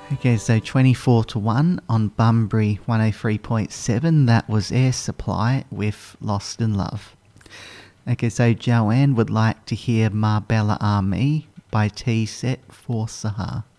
Okay, so 24-1 on Bunbury 103.7. That was Air Supply with Lost in Love. Okay, so Joanne would like to hear Marbella Army by T-Set for Sahar.